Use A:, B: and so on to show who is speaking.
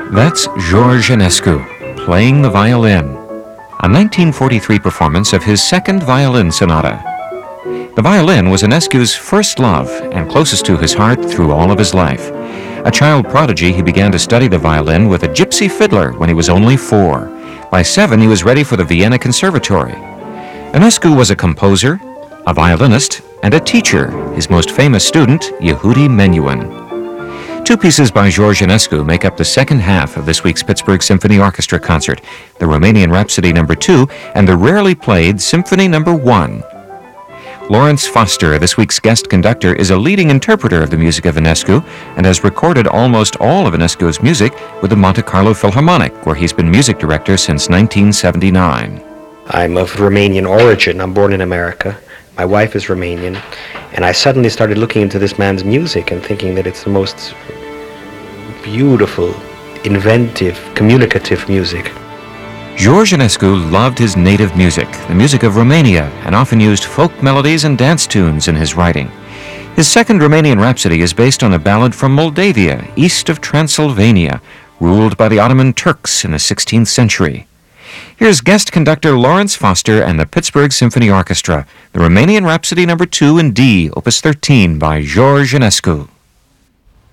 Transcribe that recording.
A: That's George Enescu, playing the violin, a 1943 performance of his second violin sonata. The violin was Enescu's first love and closest to his heart through all of his life. A child prodigy, he began to study the violin with a gypsy fiddler when he was only 4. By 7, he was ready for the Vienna Conservatory. Enescu was a composer, a violinist, and a teacher, his most famous student, Yehudi Menuhin. Two pieces by George Enescu make up the second half of this week's Pittsburgh Symphony Orchestra concert, the Romanian Rhapsody No. 2 and the rarely played Symphony No. 1. Lawrence Foster, this week's guest conductor, is a leading interpreter of the music of Enescu and has recorded almost all of Enescu's music with the Monte Carlo Philharmonic, where he's been music director since 1979.
B: I'm of Romanian origin. I'm born in America. My wife is Romanian. And I suddenly started looking into this man's music and thinking that it's the most beautiful, inventive, communicative music.
A: George Enescu loved his native music, the music of Romania, and often used folk melodies and dance tunes in his writing. His second Romanian Rhapsody is based on a ballad from Moldavia, east of Transylvania, ruled by the Ottoman Turks in the 16th century. Here's guest conductor Lawrence Foster and the Pittsburgh Symphony Orchestra, the Romanian Rhapsody No. 2 in D, Opus 13 by George Enescu.